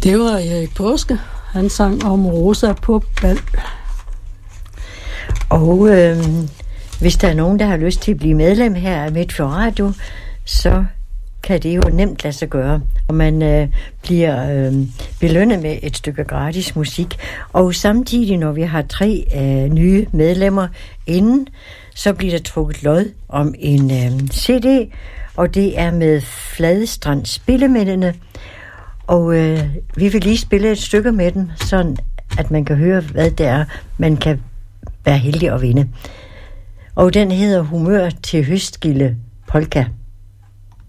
Det var Erik Påske. Han sang om Rosa på bal. Og hvis der er nogen, der har lyst til at blive medlem her af Midtfjord Radio, så kan det jo nemt lade sig gøre. Og man bliver belønnet med et stykke gratis musik. Og samtidig, når vi har 3 nye medlemmer inden, så bliver der trukket lod om en CD, og det er med Fladestrand Spillemændene. Og vi vil lige spille et stykke med den, sådan at man kan høre, hvad det er, man kan være heldig at vinde. Og den hedder Humør til høstgilde polka.